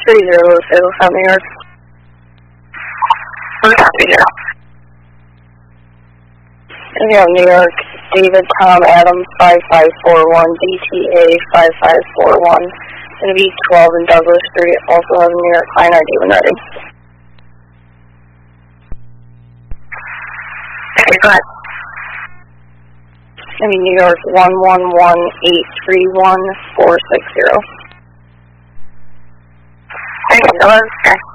South New York. We have New York, David Tom Adams 5541, DTA 5541. Going to be 12 in Douglas Street. Also have New York Line ID when ready. Okay, go ahead. Going to be New York 111831 460. Okay, hello, okay.